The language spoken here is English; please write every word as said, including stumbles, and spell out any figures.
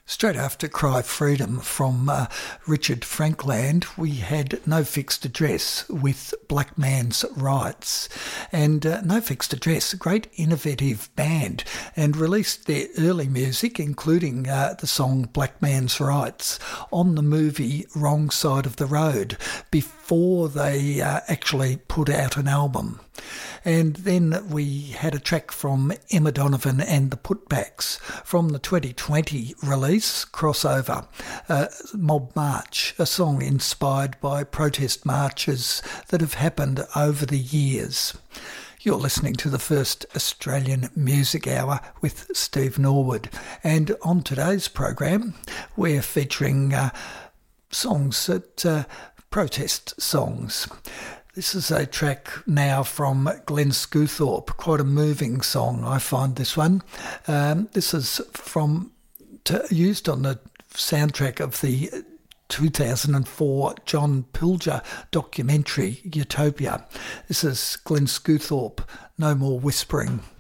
Straight after Cry Freedom from uh, Richard Frankland, we had No Fixed Address with Black Man's Rights. And uh, No Fixed Address, a great innovative band, and released their early music, including uh, the song Black Man's Rights, on the movie Wrong Side of the Road, before they uh, actually put out an album. And then we had a track from Emma Donovan and the Putbacks from the twenty twenty release, Crossover, uh, Mob March, a song inspired by protest marches that have happened over the years. You're listening to the first Australian Music Hour with Steve Norwood. And on today's program, we're featuring uh, songs that uh, protest songs. This is a track now from Glenn Scewthorpe, quite a moving song, I find this one. Um, this is from to, used on the soundtrack of the two thousand four John Pilger documentary, Utopia. This is Glenn Scewthorpe, No More Whispering.